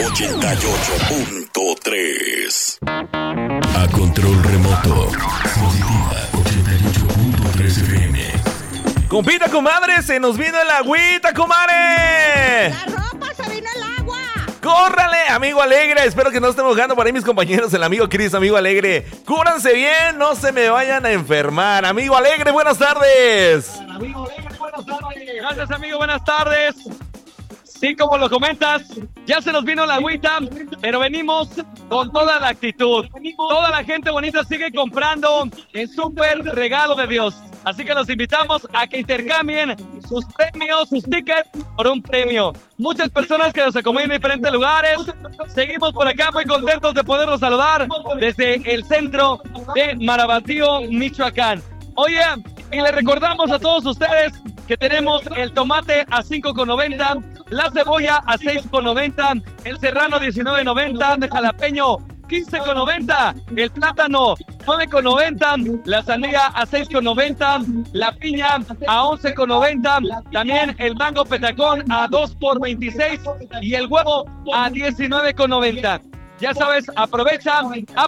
88.3. A control remoto. Positiva 88.3 FM. Compita, comadre, se nos vino el agüita, comadre. La ropa se vino el agua. ¡Córrale, amigo alegre! Espero que no estén mojando por ahí mis compañeros, el amigo Chris, amigo alegre. Cúbranse bien, no se me vayan a enfermar. Amigo alegre, buenas tardes. Amigo alegre, buenas tardes. Gracias, amigo, buenas tardes. Sí, como lo comentas, ya se nos vino la agüita, pero venimos con toda la actitud. Toda la gente bonita sigue comprando el súper regalo de Dios. Así que los invitamos a que intercambien sus premios, sus tickets por un premio. Muchas personas que nos acompañan en diferentes lugares. Seguimos por acá muy contentos de poderlos saludar desde el centro de Marabatío, Michoacán. Oye, y les recordamos a todos ustedes que tenemos el tomate a 5,90, la cebolla a 6,90, el serrano 19,90, el jalapeño 15,90, el plátano 9,90, la sandía a 6,90, la piña a 11,90, también el mango petacón a 2 por 26 y el huevo a 19,90. Ya sabes, aprovecha,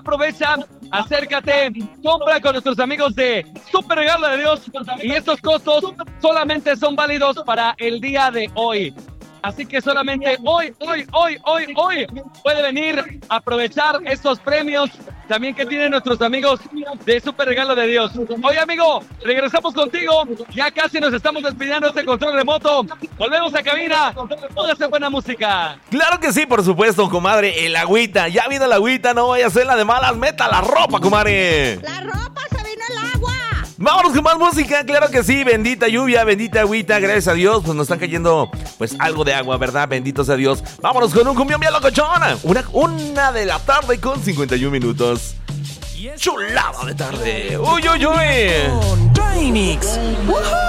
acércate, compra con nuestros amigos de Super Regalo de Dios y estos costos solamente son válidos para el día de hoy. Así que solamente hoy puede venir a aprovechar estos premios también que tienen nuestros amigos de Super Regalo de Dios. Oye, amigo, regresamos contigo. Ya casi nos estamos despidiendo de este control remoto. Volvemos a cabina. Póngase buena música. Claro que sí, por supuesto, comadre. El agüita. Ya vino el agüita, no vaya a ser la de malas. Meta la ropa, comadre. La ropa se vino el agua. Vámonos con más música, claro que sí, bendita lluvia, bendita agüita, gracias a Dios, pues nos están cayendo, pues algo de agua, ¿verdad? Bendito sea Dios. Vámonos con un cumbión bien locochona, una de la tarde con 51 minutos. Chulada de tarde, uy, uy, uy. Remix.